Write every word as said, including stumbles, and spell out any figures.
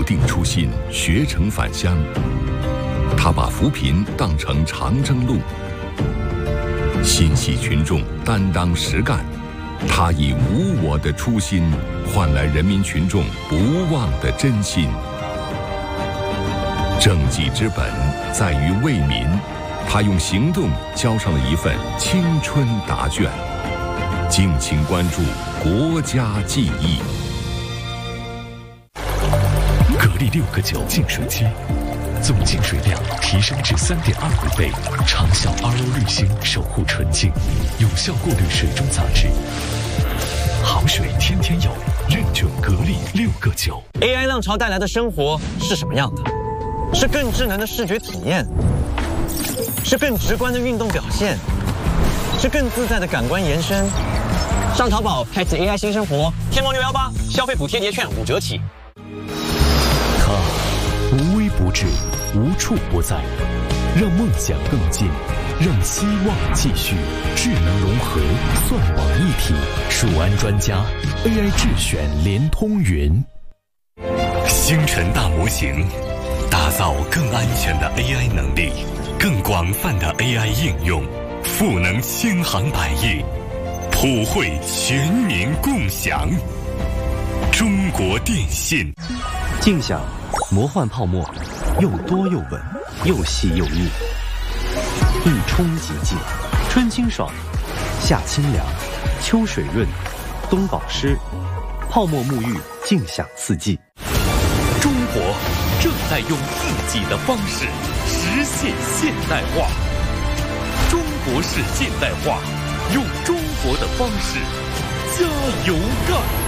定初心，学成返乡。他把扶贫当成长征路，心系群众，担当实干。他以无我的初心，换来人民群众不忘的真心。政绩之本在于为民，他用行动交上了一份青春答卷。敬请关注国家记忆。 格力六个九净水机，总净水量提升至三点二五倍，长效 R O 滤芯守护纯净，有效过滤水中杂质。好水天天有，认准格力六个九。 A I 浪潮带来的生活是什么样的？是更智能的视觉体验，是更直观的运动表现，是更自在的感官延伸。上淘宝开启 A I 新生活，天猫六幺八消费补贴节券五折起。 它无微不至，无处不在，让梦想更近，让希望继续。智能融合，算网一体，数安专家 A I 智选联通云。 星辰大模型，打造更安全的 A I 能力，更广泛的 A I 应用，赋能千行百业，普惠全民共享。中国电信。 静享魔幻泡沫，又多又稳，又细又密，一冲即净，春清爽，夏清凉，秋水润，冬保湿，泡沫沐浴，静享四季。 中国正在用自己的方式实现现代化，中国式现代化，用中国的方式加油干。